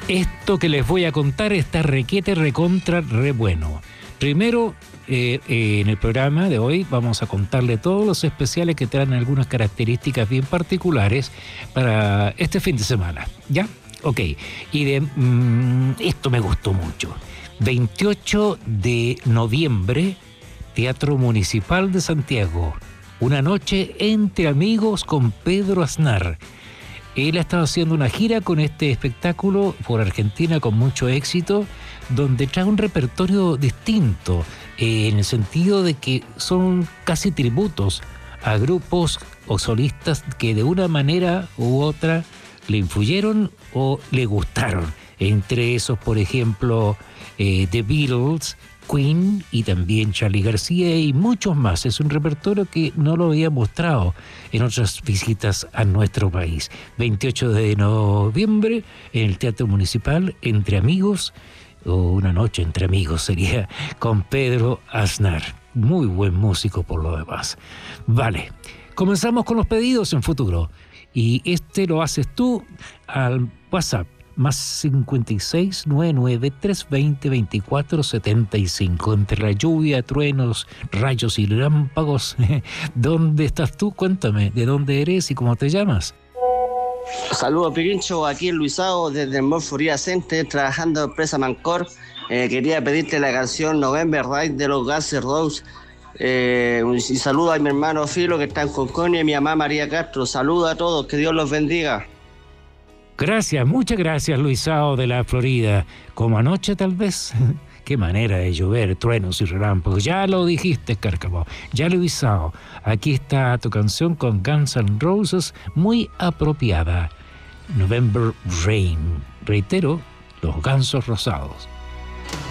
Esto que les voy a contar está requete, recontra, re bueno. Primero, en el programa de hoy vamos a contarle todos los especiales que traen algunas características bien particulares para este fin de semana. ¿Ya? Ok. Y esto me gustó mucho. 28 de noviembre, Teatro Municipal de Santiago. Una noche entre amigos con Pedro Aznar. Él ha estado haciendo una gira con este espectáculo por Argentina con mucho éxito, donde trae un repertorio distinto, en el sentido de que son casi tributos a grupos o solistas que de una manera u otra le influyeron o le gustaron. Entre esos, por ejemplo, The Beatles, Queen y también Charly García y muchos más. Es un repertorio que no lo había mostrado en otras visitas a nuestro país. 28 de noviembre en el Teatro Municipal, entre amigos, o una noche entre amigos sería, con Pedro Aznar. Muy buen músico por lo demás. Vale, comenzamos con los pedidos en futuro. Y este lo haces tú al WhatsApp. Más 56 99 320 24 75. Entre la lluvia, truenos, rayos y relámpagos, ¿dónde estás tú? Cuéntame, ¿de dónde eres y cómo te llamas? Saludos, Pirincho, aquí en Luisao, desde el Mall Florida Center, trabajando en empresa Mancor. Quería pedirte la canción November Rain de los Guns N' Roses. Y saludo a mi hermano Filo, que está en Concordia, y mi mamá María Castro. Saludos a todos, que Dios los bendiga. Gracias, muchas gracias, Luisao de la Florida. Como anoche, tal vez. Qué manera de llover, truenos y relámpagos. Ya lo dijiste, Cárcamo. Ya, Luisao. Aquí está tu canción con Guns N' Roses, muy apropiada. November Rain. Reitero, los gansos rosados.